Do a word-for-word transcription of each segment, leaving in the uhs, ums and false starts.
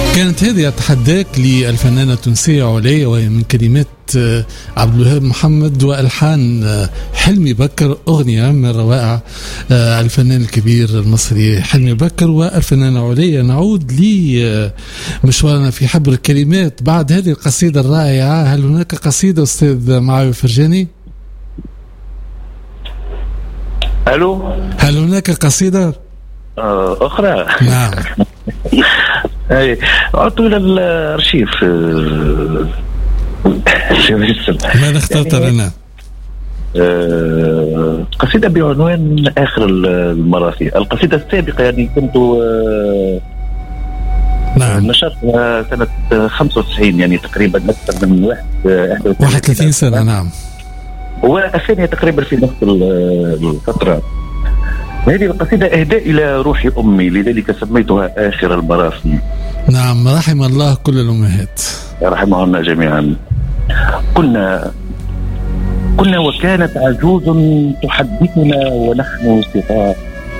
كانت هذه أتحداك للفنانة التونسية عليا، وهي من كلمات عبد الوهاب محمد وألحان حلمي بكر، أغنية من روائع الفنان الكبير المصري حلمي بكر والفنانة عليا. نعود لمشوارنا في حبر الكلمات بعد هذه القصيدة الرائعة. هل هناك قصيدة أستاذ معاوي فرجاني؟ ألو، هل هناك قصيدة أخرى؟ نعم. اي عدت الى الارشيف. ماذا اخترت لنا؟ قصيدة بعنوان آخر المراثي. القصيدة السابقة يعني كنت نعم نشرتها سنة خمسة وتسعين، يعني تقريبا أكثر من واحد واحد وثلاثين سنة. نعم. والثانية تقريبا في نفس الفترة. هذه القصيدة إهداء إلى روح أمي، لذلك سميتها آخر المراثي. نعم، رحم الله كل الأمهات، رحمهن جميعا. كنا كنا وكانت عجوز تحدثنا ونحن صغار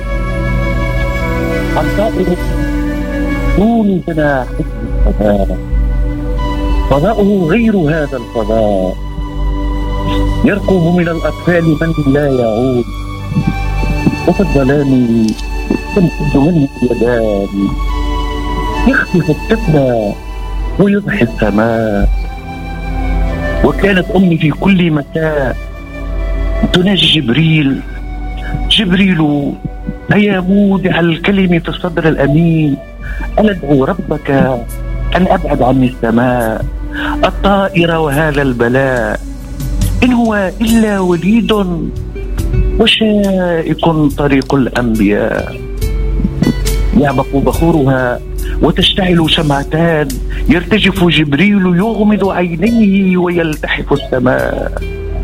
عن طائر طول جناح الفضاء، فضاؤه غير هذا الفضاء، يرقب من الأطفال من لا يعود، وفي الظلام تمسك منه اليدان، يخطف الطفل ويضحي السماء. وكانت أمي في كل مساء تناجي جبريل: جبريل هيا مودع الكلم في الصدر الأمين، أنا أدعو ربك أن أبعد عني السماء، الطائر وهذا البلاء، إن هو إلا وليد وشائك طريق الأنبياء. يعبق بخورها وتشتعل شمعتان، يرتجف جبريل يغمض عينيه ويلتحف السماء،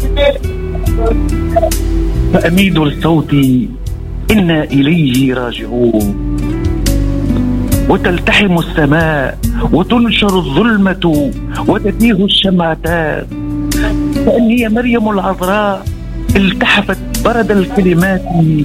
فأميد الصوت إنا إليه راجعون، وتلتحم السماء وتنشر الظلمة وتتيه الشمعتان، فأني مريم العذراء التحفت برد الكلمات،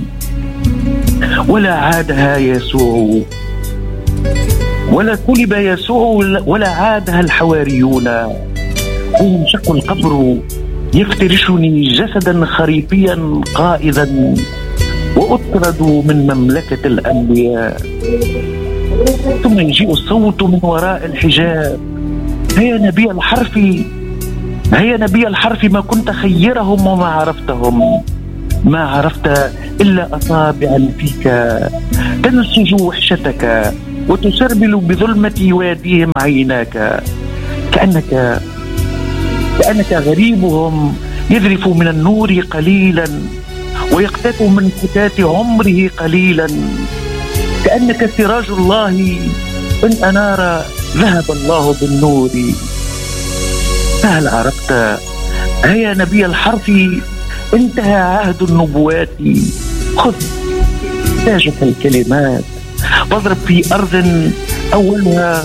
ولا عادها يسوع ولا طلب يسوع ولا عادها الحواريون، وينشق القبر يفترشني جسدا خريفيا قائدا، وأطرد من مملكة الأنبياء. ثم يجيء الصوت من وراء الحجاب: هيا نبي الحرف، هيا نبي الحرف، ما كنت خيرهم وما عرفتهم، ما عرفت إلا أصابعا فيك تنسج وحشتك وتسربل بظلمة واديهم عيناك، كأنك كأنك غريبهم يذرف من النور قليلا ويقتات من فتات عمره قليلا، كأنك سراج الله إن أنار ذهب الله بالنور. فهل عرفت هيا نبي الحرف انتهى عهد النبوات، خذ تاجك الكلمات واضرب في أرض أولها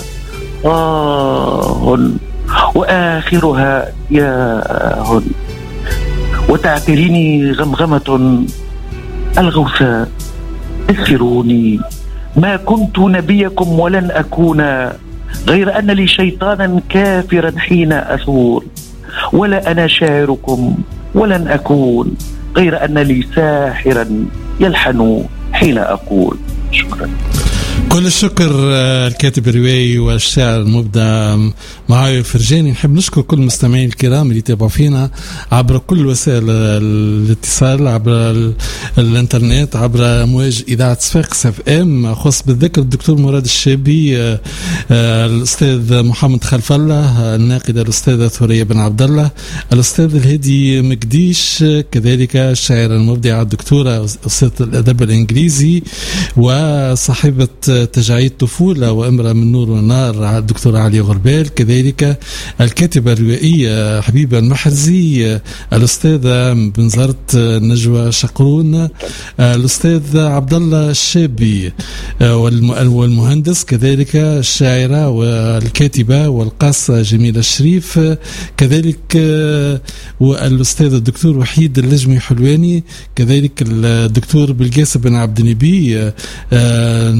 آه وآخرها ياهن، وتعتريني غمغمة الغوثاء: اذكروني ما كنت نبيكم ولن أكون، غير أن لي شيطانا كافرا حين أثور، ولا أنا شاعركم ولن أكون، غير أن لي ساحرا يلحن حين أقول. شكرا. كل الشكر الكاتب الروائي والشاعر المبدع معاوي فرجاني. نحب نشكر كل المستمعين الكرام اللي يتابعوا فينا عبر كل وسائل الاتصال، عبر الانترنت، عبر امواج اذاعه صفاقس اف ام. خص بالذكر الدكتور مراد الشابي، الاستاذ محمد خلف الله، الناقده الاستاذه ثريا بن عبد الله، الاستاذ الهادي مقديش، كذلك الشاعره المبدعه الدكتوره استاذه الادب الانجليزي وصاحبه تجاعيد طفولة وامرأة من نور ونار الدكتورة علي غربال، كذلك الكاتبة الروائية حبيبة المحرزي، الأستاذة بنزرت نجوى شقرون، الأستاذ عبد الله الشابي والمهندس، كذلك الشاعرة والكاتبة والقاصة جميلة الشريف، كذلك والأستاذ الدكتور وحيد اللجمي حلواني، كذلك الدكتور بلقاس بن عبد النبي، الدكتور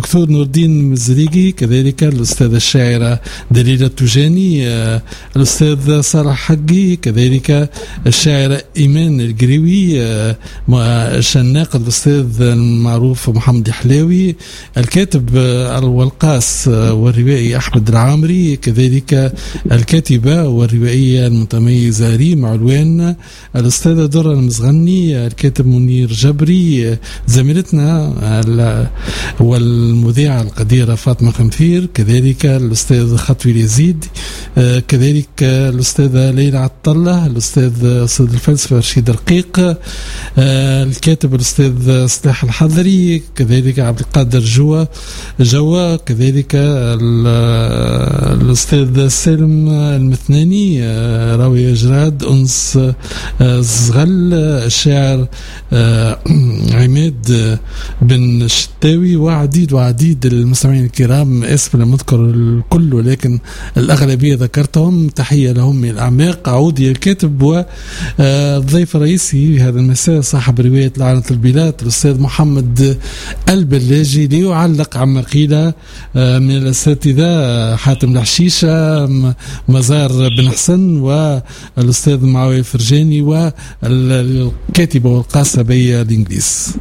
الدكتور نور الدين المزريقي، كذلك الأستاذة الشاعرة دليلة التوجاني، الأستاذ صالح حقي، كذلك الشاعرة إيمان القريوي، الناقد الأستاذ المعروف محمد حلاوي، الكاتب والقاص والروائي أحمد العامري، كذلك الكاتبة والروائية المتميزة ريم علوان، الأستاذة درة المزغني، الكاتب منير جبري، زميلتنا والمذيعة القديرة فاطمة خمفير، كذلك الأستاذ خطوي اليزيد، كذلك الأستاذة ليلى عطلة، الأستاذ أستاذ الفلسفة رشيد رقيق، الكاتب الأستاذ صلاح الحضري، كذلك عبد القادر جوا جوا كذلك الأستاذ سالم المثناني، راوي جراد، أنس زغل، الشاعر عماد بن الشتاوي، وعديد وعديد المستمعين الكرام، اسم لم أذكر الكل ولكن الأغلبية ذكرتهم. تحية لهم من الأعماق. عودي الكاتب والضيف الرئيسي هذا المساء صاحب رواية لعنة البلاد الأستاذ محمد البلاجي، ليعلق عما قيل من الأساتذة حاتم الحشيشة، مزار بن حسن، والأستاذ معاوية فرجاني، والكاتبة والقاصة بيا الإنجليز.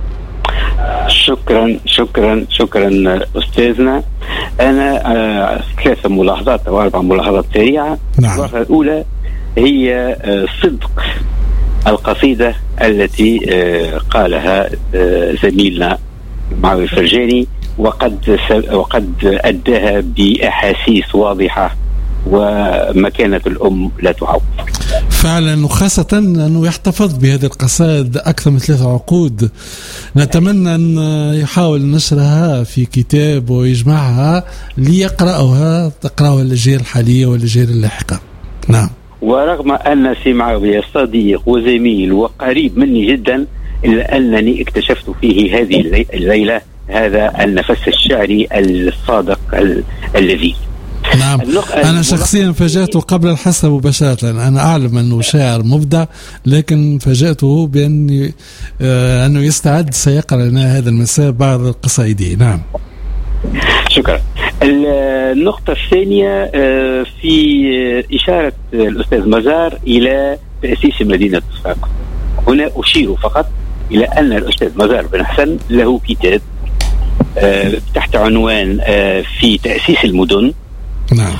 شكرا شكرا شكرا أستاذنا. أنا آه ثلاثة ملاحظات أو أربع ملاحظات سريعة. نعم. الملاحظة الأولى هي آه صدق القصيدة التي آه قالها آه زميلنا معاوية فرجاني، وقد وقد أداها بأحاسيس واضحة، ومكانة الأم لا تعوض فعلا، وخاصة أنه يحتفظ بهذه القصائد أكثر من ثلاثة عقود. نتمنى أن يحاول نشرها في كتاب ويجمعها ليقرأها تقرأها الأجيال الحالية والأجيال اللاحقة. نعم. ورغم أن سي معاوية صديق وزميل وقريب مني جدا، إلا أنني اكتشفت فيه هذه الليلة هذا النفس الشعري الصادق الذي نعم. أنا شخصيا فاجأته قبل الحصة مباشرة. أنا أعلم أنه شاعر مبدع، لكن فاجأته بأن آه أنه يستعد سيقرأ لنا هذا المساء بعض القصائده. نعم. شكرا. النقطة الثانية آه في إشارة الأستاذ مزار إلى تأسيس مدينة صفاقس. هنا أشير فقط إلى أن الأستاذ مزار بن حسن له كتاب آه تحت عنوان آه في تأسيس المدن. نعم.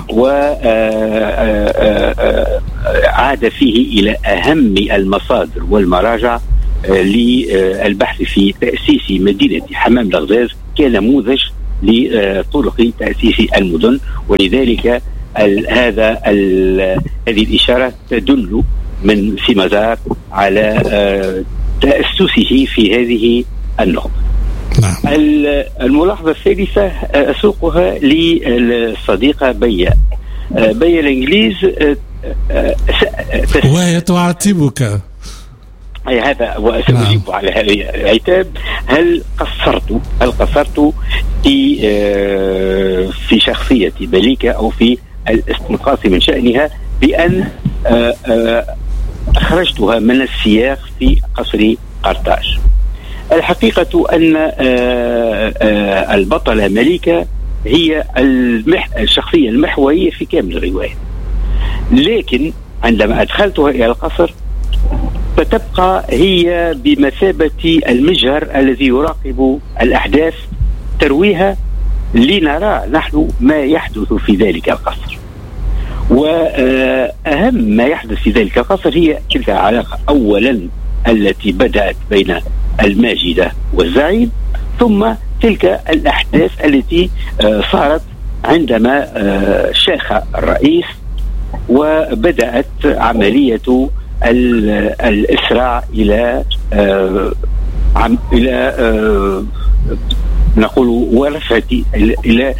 وعاد فيه إلى أهم المصادر والمراجع للبحث في تأسيس مدينة حمام الغزاز كنموذج لطرق تأسيس المدن، ولذلك هذا هذه الإشارة تدل من سي مزار على تأسسه في هذه النقطة. نعم. الملاحظة الثالثة أسوقها للصديقة بيا بيا الإنجليز، وهي تعاتبك. أي هذا وسأجيب نعم. على هذا العتاب. هل قصرت هل قصرت في في شخصية ملكة أو في الاستنقاص من شأنها بأن أخرجتها من السياق في قصر قرطاج؟ الحقيقة أن البطلة ملكة هي المح... الشخصية المحورية في كامل الرواية، لكن عندما أدخلتها إلى القصر فتبقى هي بمثابة المجهر الذي يراقب الأحداث، ترويها لنرى نحن ما يحدث في ذلك القصر. وأهم ما يحدث في ذلك القصر هي تلك العلاقة أولا التي بدأت بين الماجدة والزعيم، ثم تلك الأحداث التي صارت عندما شاخ الرئيس وبدأت عملية الإسراع إلى إلى نقول ورثة إلى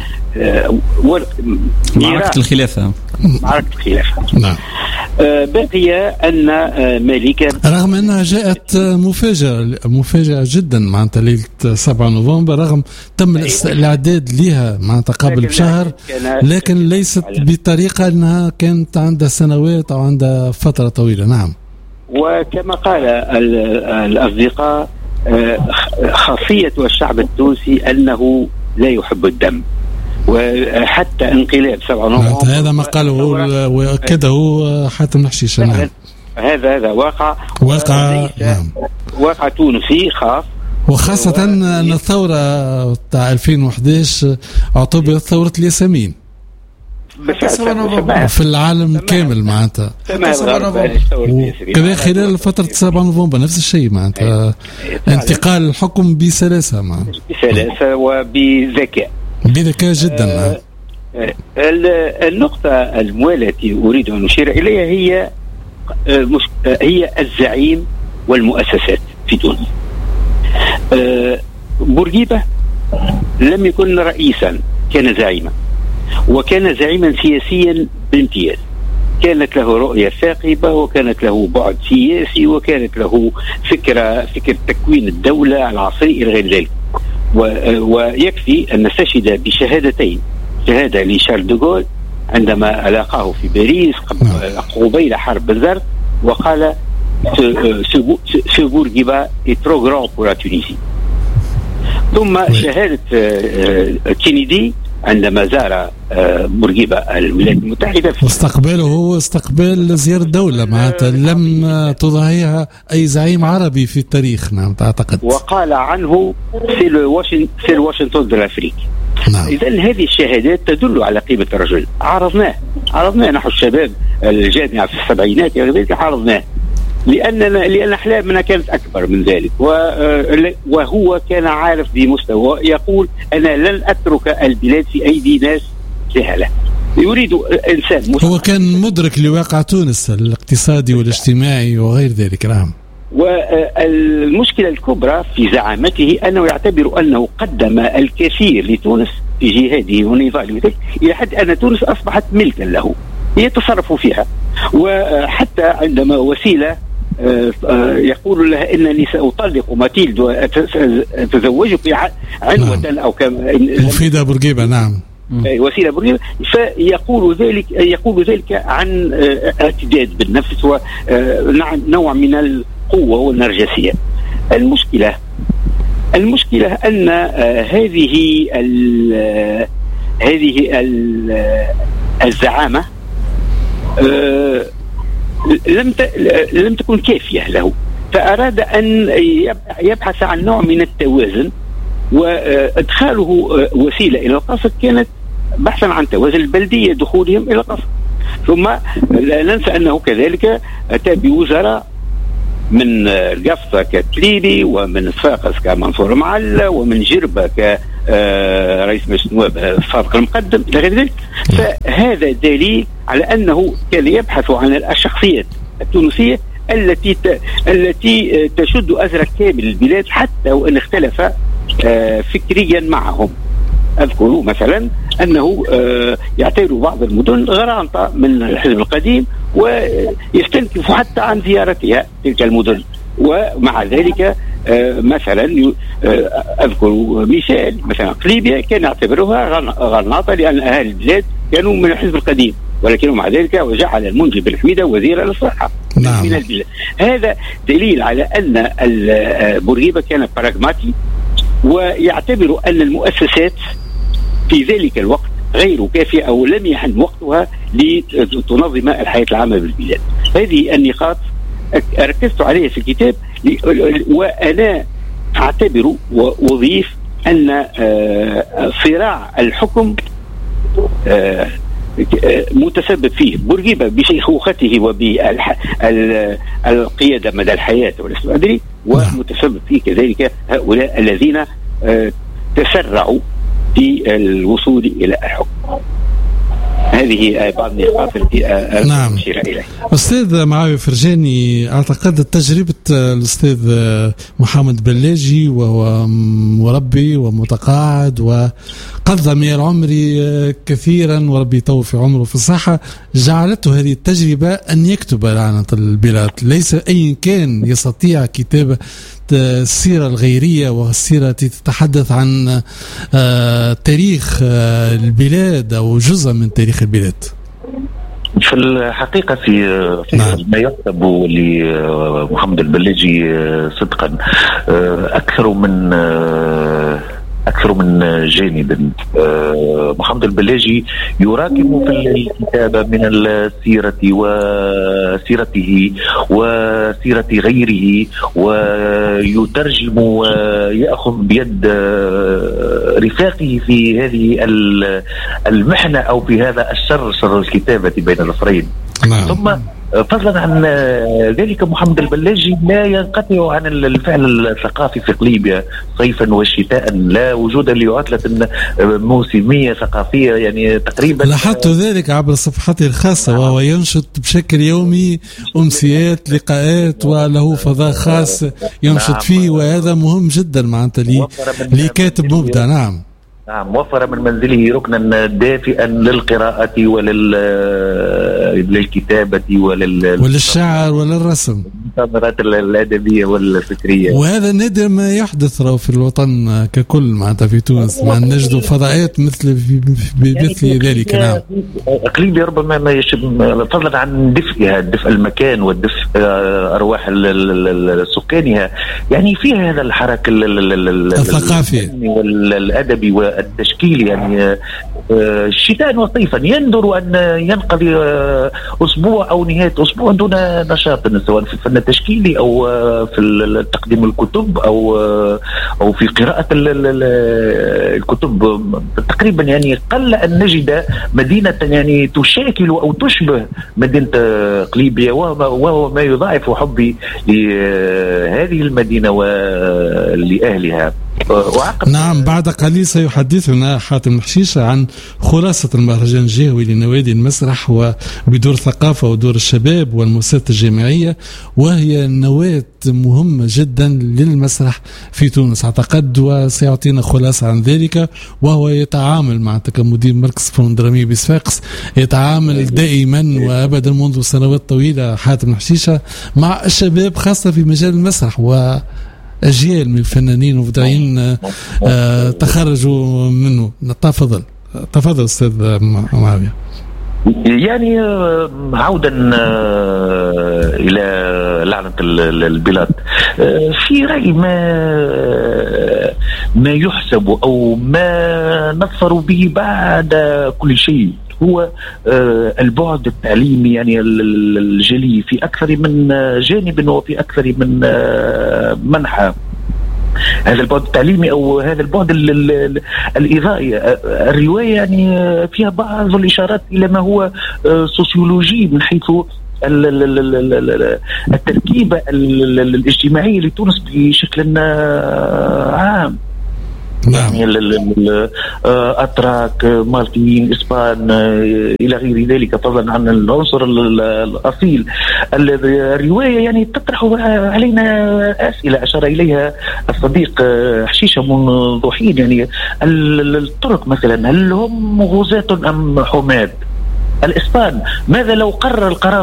معركة الخلافة معركة الخلافة. نعم. بقي أن ملكة رغم أنها جاءت مفاجأة مفاجأة جدا معناتها ليلة سبعة نوفمبر، رغم تم الإعداد لها معناتها قبل بشهر، لكن ليست بطريقة أنها كانت عندها سنوات أو عندها فترة طويلة. نعم. وكما قال الأصدقاء خاصية الشعب التونسي أنه لا يحب الدم، وحتى انقلاب سبعة نوفمبر هذا ما قاله وأكده حاتم الحشيش. نعم. هذا هذا واقع واقع نعم. واقع تونسي خاص، وخاصة أن الثورة تاع ألفين وأحد عشر اعتبرت ثورة الياسمين في العالم كامل معناتها، وكذا خلال فترة سبعة نوفمبر نفس الشيء معناتها انتقال الحكم بسلاسة معناتها بسلاسة وبذكاء بذكاء جدا. آه النقطة الموالة التي أريد أن أشير إليها هي مش هي الزعيم والمؤسسات في تونس. آه بورقيبة لم يكن رئيسا، كان زعيما، وكان زعيما سياسيا بامتياز. كانت له رؤية ثاقبة، وكانت له بعد سياسي، وكانت له فكرة فكرة تكوين الدولة العصري إلى غير ذلك. ويكفي أن نستشهد بشهادتين، شهادة لشارل دوغول عندما ألاقاه في باريس قبيل حرب بنزرت وقال ce Bourguiba est trop grand pour la Tunisie. ثم شهادة كينيدي عندما زار بورقيبة الولايات المتحدة، واستقباله هو استقبال زيارة دولة معناتها لم تضاهيها أي زعيم عربي في التاريخ. نعم تعتقد. وقال عنه في الواشنطن دو الأفريق. نعم. إذن هذه الشهادات تدل على قيمة الرجل. عرضناه عرضناه نحن الشباب الجامعة في السبعينات عرضناه لأننا لأن أحلامنا كانت أكبر من ذلك، وهو كان عارف بمستوى يقول أنا لن أترك البلاد في أيدي ناس جهلة. يريد إنسان هو كان مدرك لواقع تونس الاقتصادي والاجتماعي وغير ذلك. نعم. والمشكلة الكبرى في زعامته أنه يعتبر أنه قدم الكثير لتونس في جهاده ونضاله إلى حد أن تونس أصبحت ملكا له يتصرف فيها. وحتى عندما وسيلة يقول لها إنني سأطلق ماتيلد وأتزوجك عنوة أو كما مفيدة بورقيبة. نعم. وسيلة بورقيبة، فيقول ذلك يقول ذلك عن اعتداد بالنفس ونوع من القوة والنرجسية. المشكلة المشكلة أن هذه ال هذه ال الزعامة لم لم تكن كافية له، فأراد أن يبحث عن نوع من التوازن، وإدخاله وسيلة إلى القصر كانت بحثا عن توازن البلدية دخولهم إلى القصر. ثم لا ننسى أنه كذلك أتى بوزراء من القفصة كتليبي، ومن صفاقس كمنصور معلى، ومن جربة كرئيس مجلس النواب السابق المقدم إلى غير ذلك. فهذا دليل على أنه كان يبحث عن الشخصيات التونسية التي التي تشد أزرق كامل البلاد حتى وإن اختلف فكريا معهم. أذكر مثلا أنه يعتبر بعض المدن غرانطة من الحزب القديم ويستنكف حتى عن زيارتها تلك المدن. ومع ذلك مثلا أذكر مثال مثلا قليبية كان يعتبرها غرناطة لأن أهل البلاد كانوا من الحزب القديم، ولكن مع ذلك وجعل المنجي بن حميدة وزيرا للصحة. نعم. من البلاد. هذا دليل على أن بورقيبة كان براغماتي، ويعتبر أن المؤسسات في ذلك الوقت غير كافية أو لم يحن وقتها لتنظم الحياة العامة بالبلاد. هذه النقاط ركزت عليها في الكتاب، وأنا أعتبر وأضيف أن صراع الحكم متسبب فيه بورقيبة بشيخوخته وبالقيادة مدى الحياة والاستمرارية، ومتسبب فيه كذلك هؤلاء الذين تسرعوا في الوصول إلى الحكم. هذه بعض النقاط التي أشير إليها. أستاذ معاوية فرجاني، أعتقد تجربة الأستاذ محمد بلاجي وهو مربي ومتقاعد وقضى من العمر كثيرا وربي يطول في عمره في الصحة، جعلته هذه التجربة أن يكتب لعنة البلاد. ليس أي كان يستطيع كتابة السيرة الغيرية والسيرة التي تتحدث عن تاريخ البلاد أو جزء من تاريخ البلاد. في الحقيقة في, في نعم. ما يكتب لمحمد البلاجي صدقا أكثر من أكثر من جانب. محمد البلاجي يراكم في الكتابة من السيرة وسيرته وسيرة غيره، ويترجم ويأخذ بيد رفاقه في هذه المحنة أو في هذا الشر، شر الكتابة بين الأسرين. نعم. ثم فضلا عن ذلك محمد البلاجي لا ينقطع عن الفعل الثقافي في قليبيا صيفا وشتاء، لا وجود لعطلة موسمية ثقافية يعني تقريبا. لاحظت ذلك عبر صفحته الخاصة، وهو ينشط بشكل يومي أمسيات لقاءات وله فضاء خاص ينشط فيه، وهذا مهم جدا معناتها لكاتب مبدع. نعم نعم، وفر من منزله ركنا دافئا للقراءة وللكتابة ولل وللشعر وللرسم، المؤتمرات الأدبية والفكرية. وهذا نادر ما يحدث في الوطن ككل معناتها في تونس، ما نجد فضاءات مثل مثل يعني ذلك. نعم، قليبيا ربما ما يشبه فضلا عن دفئها، دفء المكان والدفء أرواح سكانها، يعني فيها هذا الحرك الثقافي والأدبي والتشكيل. يعني شتاء وصيفا يندر أن ينقضي أسبوع أو نهاية أسبوع دون نشاط، سواء في الفن التشكيلي أو في تقديم الكتب أو أو في قراءة الكتب. تقريبا يعني قل أن نجد مدينة يعني تشاكل أو تشبه مدينة قليبيا، وهو ما يضاعف حبي لهذه المدينة ولأهلها. نعم، بعد قليل سيحدثنا حاتم الحشيشة عن خلاصة المهرجان الجهوي لنوادي المسرح وبدور الثقافة ودور الشباب والمؤسسات الجامعية، وهي نواة مهمة جدا للمسرح في تونس أعتقد، وسيعطينا خلاصة عن ذلك. وهو يتعامل مع كمدير مركز فنون درامية بصفاقس، يتعامل دائما وأبدا منذ سنوات طويلة حاتم الحشيشة مع الشباب خاصة في مجال المسرح، و أجيال من الفنانين المبدعين آه تخرجوا منه. تفضل تفضل أستاذ معاوية. يعني عودا إلى لعنة البلاد، في رأي ما ما يحسب أو ما نظر به بعد كل شيء هو البعد التعليمي يعني الجلي في أكثر من جانب وفي أكثر من منحى. هذا البعد التعليمي أو هذا البعد الإضائي، الرواية يعني فيها بعض الإشارات إلى ما هو سوسيولوجي من حيث التركيبة الاجتماعية لتونس بشكل عام. نعم. يعني الأتراك، مالطيين، إسبان إلى غير ذلك، فضلا عن العنصر الأصيل. الرواية يعني تطرح علينا أسئلة أشار إليها الصديق حشيشة منذ حين. يعني الترك مثلا، هل هم غزاة أم حماة؟ الإسبان ماذا لو قرر القرار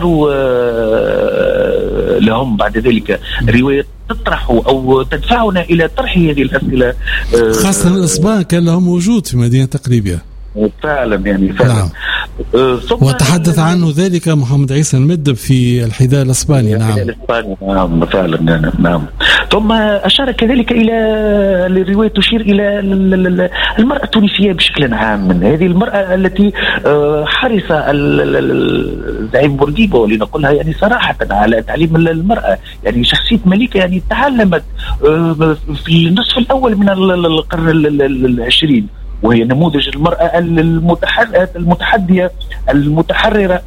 لهم بعد ذلك؟ رواية تطرح أو تدفعنا إلى طرح هذه الأسئلة، خاصة الإسبان كان لهم وجود في مدينة قليبيا فعلا يعني فعلا. نعم. وتحدث عنه ذلك محمد عيسى المدب في الحذاء الإسباني. نعم الإسباني نعم فعلا يعني. نعم. ثم أشار كذلك إلى الرواية تشير إلى المرأة التونسية بشكل عام، من هذه المرأة التي حرص الزعيم بورقيبة لنقولها يعني صراحة على تعليم المرأة. يعني شخصية ملكة يعني تعلمت في النصف الأول من القرن العشرين، وهي نموذج المرأة المتحدية المتحررة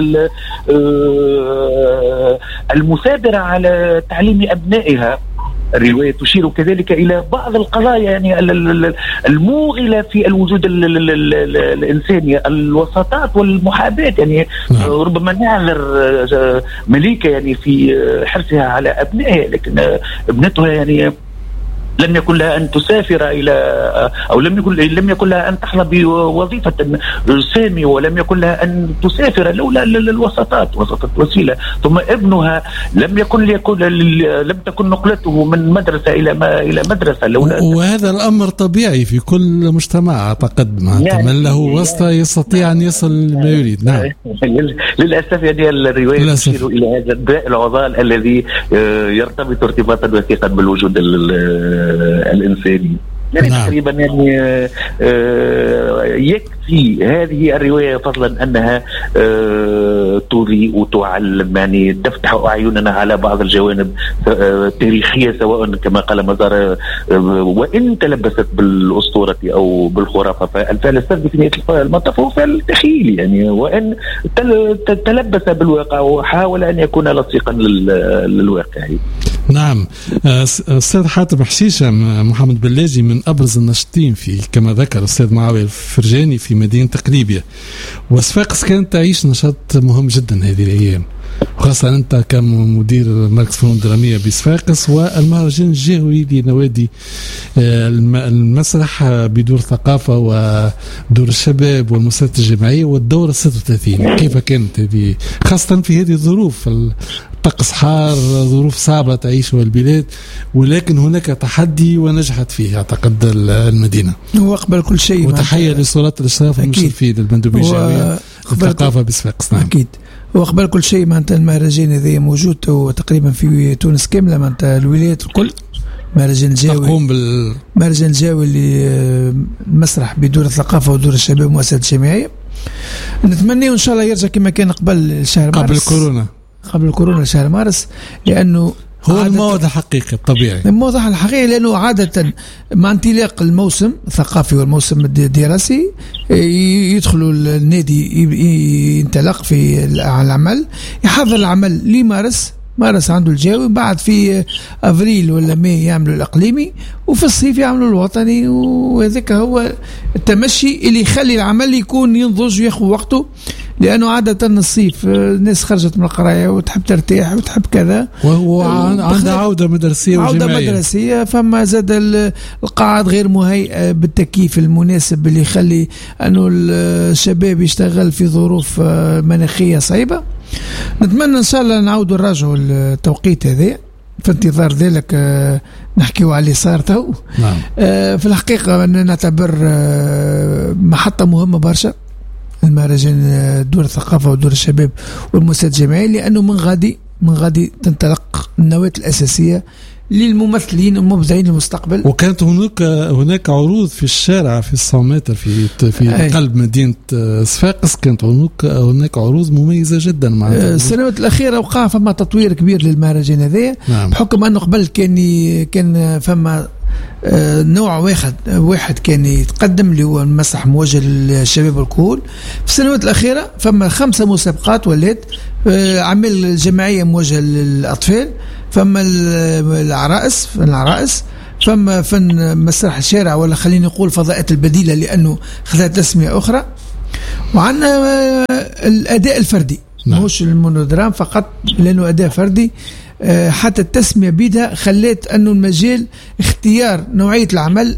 المثابرة على تعليم أبنائها. الرواية تشير كذلك إلى بعض القضايا يعني الموغلة في الوجود الإنساني، الوساطات والمحاباة. يعني ربما نعذر مليكة يعني في حرصها على أبنائها، لكن ابنتها يعني لم يكن لها أن تسافر إلى أو لم يكن لم يكن لها أن تحظى بوظيفة سامية، ولم يكن لها أن تسافر لولا الوساطات، وساطة وسيلة. ثم ابنها لم يكن ليكون لم تكن نقلته من مدرسة إلى ما إلى مدرسة لولا. وهذا الأمر طبيعي في كل مجتمع أعتقد، يعني من له واسطة يستطيع أن يصل ما يريد. نعم. للأسف يعني الرواية تشير إلى هذا الداء العضال الذي يرتبط ارتباطا وثيقا بالوجود الإنساني. يعني نعم. تقريبا يعني آه يكفي هذه الرواية فضلا أنها آه تضيء وتعلم، يعني تفتح أعيننا على بعض الجوانب التاريخية سواء كما قال مزار آه وإن تلبست بالأسطورة أو بالخرافة، فالفعل السردي في نهاية المطاف هو فعل دخيلي يعني، وإن تلبس بالواقع وحاول أن يكون لصيقا للواقع. نعم. أستاذ حاتم حشيشة محمد بلاجي من أبرز الناشطين في كما ذكر الأستاذ معاوية الفرجاني في مدينة قليبية، وصفاقس كانت تعيش نشاط مهم جدا هذه الأيام، وخاصة أنت كمدير مركز فنون درامية بصفاقس، والمهرجان الجهوي لنوادي المسرح بدور ثقافة ودور الشباب والمؤسسات الجماعية والدورة ستة وثلاثين. كيف كانت هذه خاصة في هذه الظروف، الطقس حار، ظروف صعبة تعيشها البلاد، ولكن هناك تحدي ونجحت فيه أعتقد المدينة. هو قبل كل شيء وتحية لصورات الإشراف والمشرفين للمندوبية الجهوية للثقافة بصفاقس. نعم. أكيد. وقبل كل شيء معناتها المهرجان هذا موجود تقريبا في تونس كاملة، معناتها الولايات الكل. مهرجان جاوي تقوم بال مهرجان جاوي للمسرح بدور الثقافة ودور الشباب والمؤسسات الجامعية. نتمنى إن شاء الله يرجع كما كان قبل شهر قبل مارس، كورونا قبل الكورونا شهر مارس، لأنه هو الموضوع الحقيقي الطبيعي، الموضوع الحقيقي لأنه عادة مع انطلاق الموسم الثقافي والموسم الدراسي يدخلوا النادي ينطلق في العمل، يحضر العمل لمارس، مارس عنده الجاوي، بعد في أفريل ولا ماي يعملوا الأقليمي، وفي الصيف يعملوا الوطني، وهذاك هو التمشي اللي يخلي العمل يكون ينضج وياخذ وقته، لأنه عادة الصيف الناس خرجت من القراية وتحب ترتاح وتحب كذا، وهو عنده عودة مدرسية عودة وجماعية. مدرسية، فما زاد القاعات غير مهيئة بالتكييف المناسب اللي يخلي أنه الشباب يشتغل في ظروف مناخية صعبة. نتمنى إن شاء الله نعودوا نراجعوا التوقيت هذا، في انتظار ذلك نحكيوا على اللي صار تو. نعم. في الحقيقة نعتبر محطة مهمة برشا المهرجان، دور الثقافة ودور الشباب والمؤسسات الجماعية، لأنه من غادي من غادي تنطلق النواة الأساسية للممثلين المبدعين للمستقبل. وكانت هناك هناك عروض في الشارع في الصوماتر في في أي. قلب مدينة صفاقس كانت هناك هناك عروض مميزة جدا. مع السنوات الأخيرة وقع فما تطوير كبير للمهرجان هذا. نعم. بحكم أنه قبل كان كان فما نوع واحد واحد كان يتقدم اللي هو المسرح موجه للشباب والكهول. في السنوات الأخيرة فما خمسة مسابقات ولات، عمل جماعية موجهة للأطفال، فما العرائس العرائس فما فن مسرح الشارع، ولا خلينا نقول فضاءات البديلة لأنه خذت تسمية أخرى، وعندنا الأداء الفردي. نعم. مش المونودرام فقط لأنه أداء فردي، حتى التسمية بيدها خلت أنه المجال اختيار نوعية العمل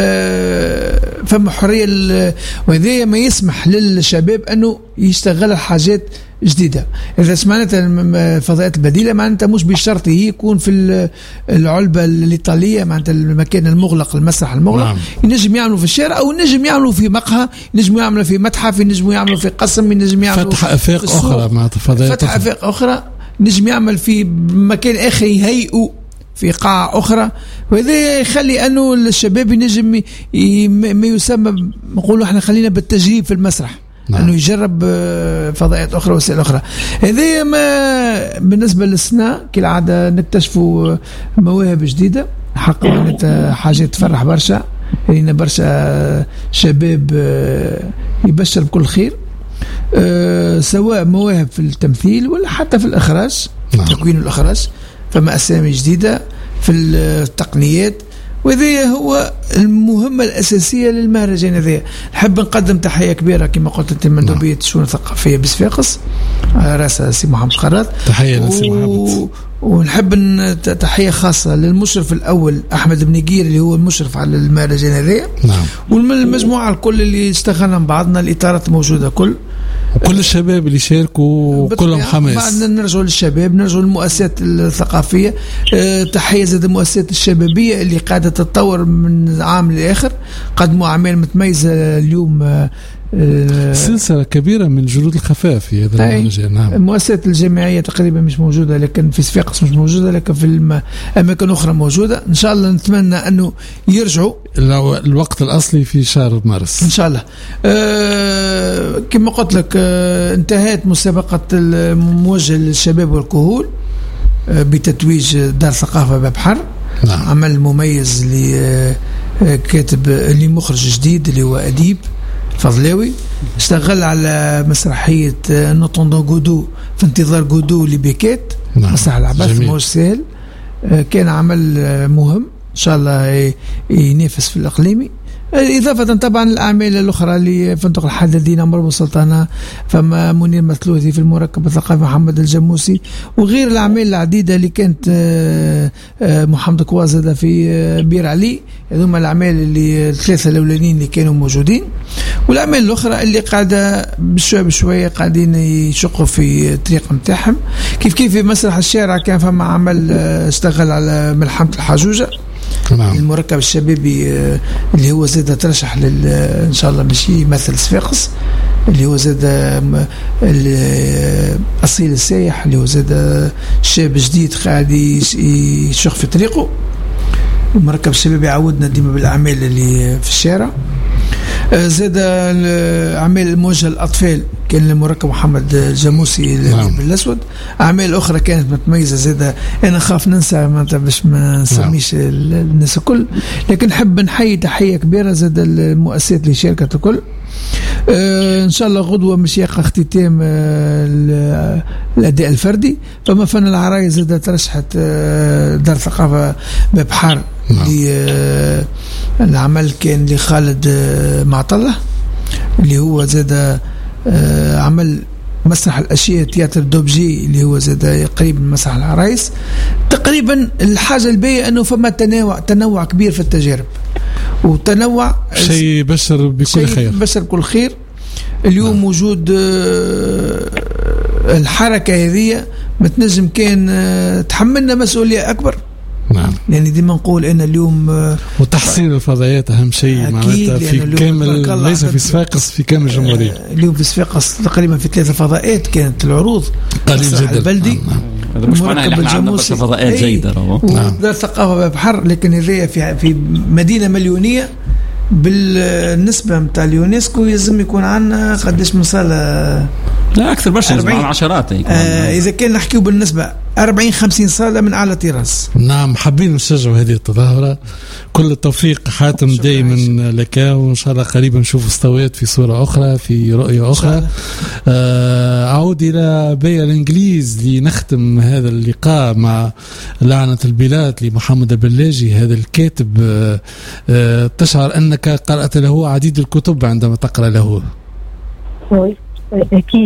فما حرية، وهذا ما يسمح للشباب أنه يشتغل حاجات جديدة. إذا سمعنا الفضاءات البديلة معناتها مش بشرط هي يكون في العلبة الإيطالية، معناتها المكان المغلق المسرح المغلق. نعم. ينجم يعملوا في الشارع، أو ينجم يعملوا في مقهى، ينجم يعملوا في متحف، ينجم يعملوا في قسم، ينجم يعملوا فتح أفاق أخرى، معناتها فضاءات فتح أفاق أخرى، نجم يعمل في مكان آخر يهيئوا في قاعة أخرى، وهذا يخلي أنه الشباب ينجم ما يسمى نقولوا احنا خلينا بالتجريب في المسرح. نعم. أنه يجرب فضاءات أخرى وسائل أخرى. هذا ما بالنسبة للسنة كالعادة نكتشفوا مواهب جديدة، حقا حاجة تفرح برشا، لأن برشا شباب يبشر بكل خير، أه سواء مواهب في التمثيل ولا حتى في الإخراج. نعم. تكوين الإخراج، فما أسامي جديدة في التقنيات، وهذا هو المهمة الأساسية للمهرجان هذا. نحب نقدم تحية كبيرة كما قلت أنت مندوبية الشؤون الثقافية بصفاقس على رأس سي محمد قرات. تحية لسي محمد. ونحب تحية خاصة للمشرف الأول أحمد بن جير اللي هو المشرف على المهرجان هذا. نعم. والمجموعة الكل اللي اشتغلنا مع بعضنا، الإطارات موجودة كل وكل الشباب اللي شاركوا كلهم حماس. بعد نرجعوا للشباب، نرجعوا للمؤسسات الثقافية. أه تحية زاد المؤسسات الشبابية اللي قاعدة تتطور من عام لآخر، قدموا أعمال متميزة اليوم. أه سلسلة كبيرة من جلود الخفاف في هذا المجال. نعم. المؤسسات الجامعية تقريبا مش موجودة، لكن في صفاقس مش موجودة، لكن في أماكن أخرى موجودة. إن شاء الله نتمنى أنه يرجعوا. الوقت الأصلي في شهر مارس إن شاء الله. أه كما قلت لك أه انتهت مسابقة الموجهة للشباب والكهول أه بتتويج دار ثقافة باب حر. نعم. عمل مميز لكاتب اللي مخرج جديد اللي هو أديب فضلاوي، اشتغل على مسرحية نوتوندو غودو في انتظار غودو لبيكيت. نعم. مسرح العباس موش سهل، كان عمل مهم إن شاء الله ينافس في الإقليمي. إضافة طبعا الأعمال الأخرى لفندق الحدادين مربوط سلطانة، فما منير مثلوثي في المركب الثقافي، محمد الجموسي، وغير الأعمال العديدة اللي كانت محمد كوازدة في بير علي. هذوما الأعمال اللي الثلاثة الأولانيين اللي كانوا موجودين، والأعمال الأخرى اللي قاعدة بشوية بشوية قاعدين يشقوا في الطريق متاعهم. كيف كيف في مسرح الشارع كان فما عمل اشتغل على ملحمة الحجوجة. نعم. المركب الشبابي اللي هو زاد ترشح لل ان شاء الله باش يمثل صفاقس، اللي هو زاد الاصيل السايح، اللي هو زاد شاب جديد قاعد يشق في طريقه. المركب الشبابي عودنا ديما بالاعمال اللي في الشارع. زاد اعمال الموجهه للاطفال كان المركب محمد الجاموسي. نعم. بالاسود. اعمال اخرى كانت متميزه زاد، انا خاف ننسى باش ما نسميش. نعم. الناس الكل، لكن نحب نحيي تحيه كبيره زاد المؤسسات اللي شاركت الكل. آه ان شاء الله غدوه مش يقع اختتام آه الاداء الفردي. فما فن العرايس زاد ترشحت آه دار ثقافه باب حر. نعم. آه العمل كان لخالد آه معطله اللي هو زاد آه عمل مسرح الاشياء تياتر دوبجي اللي هو زاد قريب من مسرح العرايس. تقريبا الحاجه الباهيه انه فما تنوع تنوع كبير في التجارب، وتنوع شيء يبشر بكل خير. يبشر بكل خير. اليوم نعم. موجود الحركه هذه متنجم كان تحملنا مسؤوليه اكبر. نعم. يعني ديما نقول ان اليوم وتحسين الفضائيات اهم شيء معناتها في كامل، ليس في صفاقس، في كامل الجمهوريه. اليوم في صفاقس تقريبا في ثلاثه فضاءات كانت العروض قليل جدا. البلدي هذا مش معناه ان احنا عندنا بس فضاءات جيده. نعم. دار ثقافه باب حر، لكن هذه في في مدينه مليونيه بالنسبه نتاع اليونسكو لازم يكون عندنا قداش من صاله؟ لا اكثر برشا، لازم عشرات. آه اذا كان نحكيو بالنسبه أربعين خمسين صاله من اعلى طراز. نعم. حابين نشجعوا هذه التظاهره. كل التوفيق حاتم دائما لك، وان شاء الله قريبا نشوف استويت في صوره اخرى، في رؤيه اخرى. آه اعود الى بيا الانجليز لنختم هذا اللقاء مع لعنه البلاد لمحمد البلاجي، هذا الكاتب. آه آه تشعر انك قرات له عديد الكتب عندما تقرا له؟ أكيد.